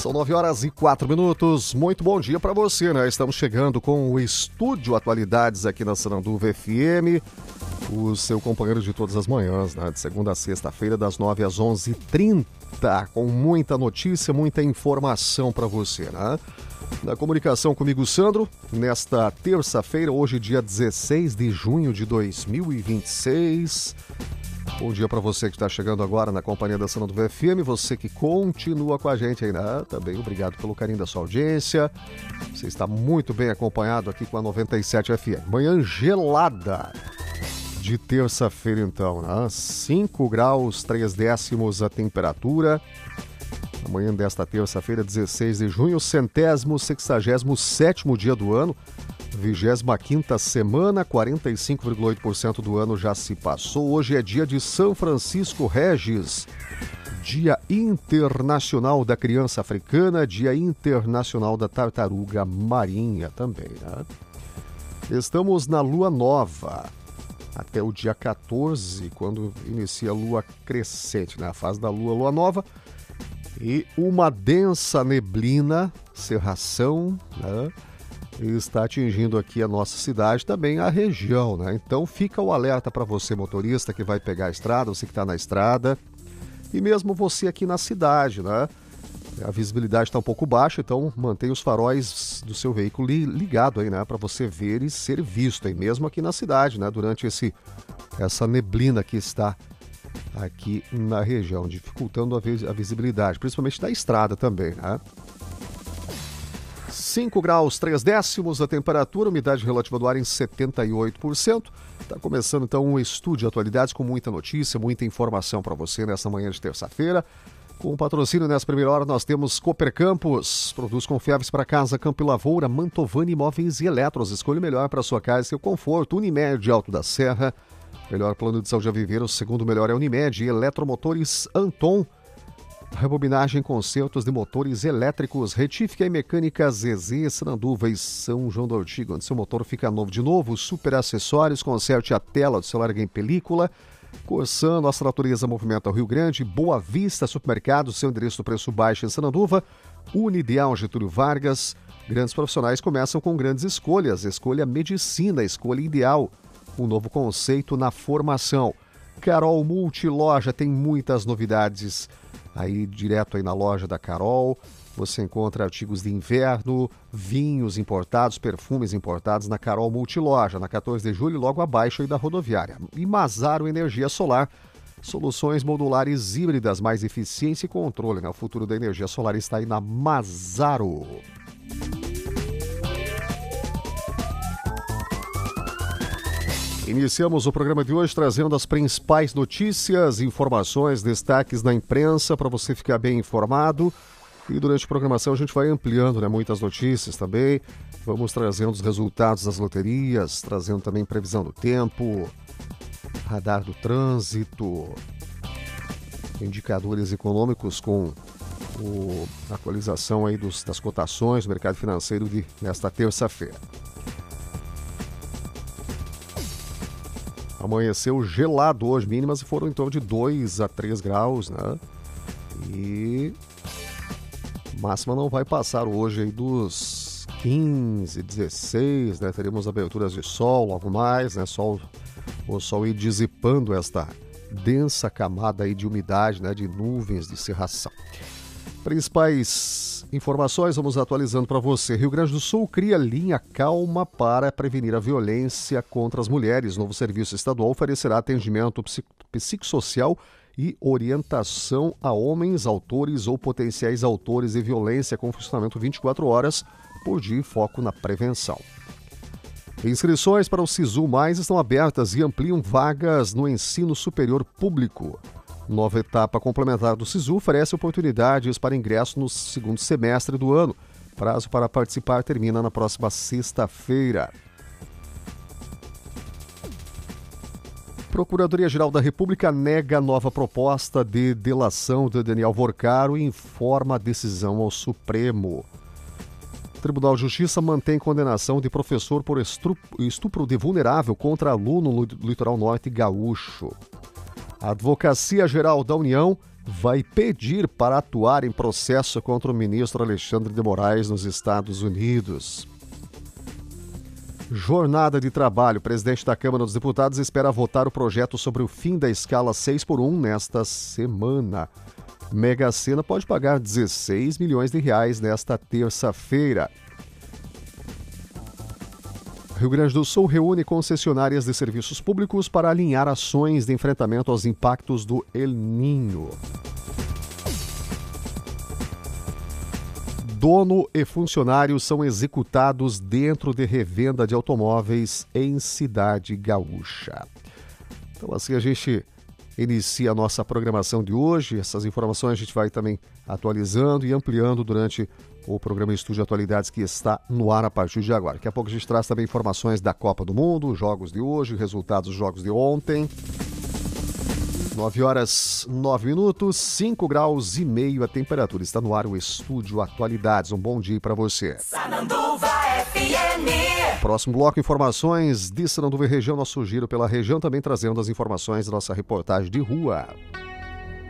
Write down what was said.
São 9h04. Muito bom dia para você, né? Estamos chegando com o Estúdio Atualidades aqui na Sananduva FM, o seu companheiro de todas as manhãs, né? De segunda a sexta-feira, das 9 às 11h30, com muita notícia, muita informação para você, né? Na comunicação comigo, Sandro, nesta terça-feira, hoje dia 16 de junho de 2026. Bom dia para você que está chegando agora na companhia da Sananduva FM, você que continua com a gente aí, né? Também obrigado pelo carinho da sua audiência. Você está muito bem acompanhado aqui com a 97 FM. Manhã gelada de terça-feira, então, né? 5 graus, 3 décimos a temperatura. Amanhã desta terça-feira, 16 de junho, 167º dia do ano. 25ª semana, 45,8% do ano já se passou. Hoje é dia de São Francisco Regis, Dia Internacional da Criança Africana, Dia Internacional da Tartaruga Marinha também, né? Estamos na Lua Nova, até o dia 14, quando inicia a Lua Crescente, né? A fase da Lua Nova. E uma densa neblina, cerração, né? Está atingindo aqui a nossa cidade, também a região, né? Então fica o alerta para você, motorista, que vai pegar a estrada, você que está na estrada, e mesmo você aqui na cidade, né? A visibilidade está um pouco baixa, então mantenha os faróis do seu veículo ligado aí, né? Para você ver e ser visto aí, mesmo aqui na cidade, né? Durante essa neblina que está aqui na região, dificultando a visibilidade, principalmente da estrada também, né? 5 graus, 3 décimos a temperatura, umidade relativa do ar em 78%. Está começando então um estúdio de atualidades com muita notícia, muita informação para você nessa manhã de terça-feira. Com o patrocínio nessa primeira hora nós temos Cooper Campos, produtos confiáveis para casa, campo e lavoura, Mantovani Imóveis e Eletros. Escolha o melhor para sua casa e seu conforto. Unimed Alto da Serra, melhor plano de saúde a viver, o segundo melhor é Unimed. Eletromotores Anton, rebobinagem, consertos de motores elétricos, retífica e mecânica ZZ, Sananduva e São João do Ortiga, onde seu motor fica novo de novo. Super acessórios, conserte a tela do celular em película. Corsan, nossa natureza movimenta o Rio Grande. Boa Vista Supermercado, seu endereço do preço baixo em Sananduva. Unideal Getúlio Vargas, grandes profissionais começam com grandes escolhas. Escolha medicina, escolha ideal, um novo conceito na formação. Carol Multiloja tem muitas novidades aí direto aí na loja da Carol. Você encontra artigos de inverno, vinhos importados, perfumes importados na Carol Multiloja, na 14 de julho, logo abaixo aí da rodoviária. E Mazaro Energia Solar, soluções modulares híbridas, mais eficiência e controle, né? O futuro da energia solar está aí na Mazaro. Iniciamos o programa de hoje trazendo as principais notícias, informações, destaques da imprensa para você ficar bem informado. E durante a programação a gente vai ampliando, né, muitas notícias também. Vamos trazendo os resultados das loterias, trazendo também previsão do tempo, radar do trânsito, indicadores econômicos com a atualização aí das cotações do mercado financeiro nesta terça-feira. Amanheceu gelado hoje, mínimas foram em torno de 2 a 3 graus, né? E máxima não vai passar hoje aí dos 15, 16, né? Teremos aberturas de sol logo mais, né? O sol ir dissipando esta densa camada aí de umidade, né? De nuvens, de cerração. Principais informações, vamos atualizando para você. Rio Grande do Sul cria linha calma para prevenir a violência contra as mulheres. Novo serviço estadual oferecerá atendimento psicossocial e orientação a homens, autores ou potenciais autores de violência com funcionamento 24 horas por dia e foco na prevenção. Inscrições para o SISU Mais estão abertas e ampliam vagas no ensino superior público. Nova etapa complementar do SISU oferece oportunidades para ingresso no segundo semestre do ano. Prazo para participar termina na próxima sexta-feira. Procuradoria-Geral da República nega nova proposta de delação de Daniel Vorcaro e informa a decisão ao Supremo. Tribunal de Justiça mantém condenação de professor por estupro de vulnerável contra aluno no litoral norte gaúcho. A Advocacia Geral da União vai pedir para atuar em processo contra o ministro Alexandre de Moraes nos Estados Unidos. Jornada de trabalho. O presidente da Câmara dos Deputados espera votar o projeto sobre o fim da escala 6x1 nesta semana. Mega Sena pode pagar 16 milhões de reais nesta terça-feira. Rio Grande do Sul reúne concessionárias de serviços públicos para alinhar ações de enfrentamento aos impactos do El Niño. Dono e funcionários são executados dentro de revenda de automóveis em Cidade Gaúcha. Então assim a gente inicia a nossa programação de hoje. Essas informações a gente vai também atualizando e ampliando durante o programa Estúdio Atualidades, que está no ar a partir de agora. Daqui a pouco a gente traz também informações da Copa do Mundo, jogos de hoje, resultados dos jogos de ontem. 9 horas 9 minutos, 5 graus e meio a temperatura. Está no ar o Estúdio Atualidades. Um bom dia para você. Sananduva FM. Próximo bloco, informações de Sananduva e região. Nosso giro pela região, também trazendo as informações da nossa reportagem de rua.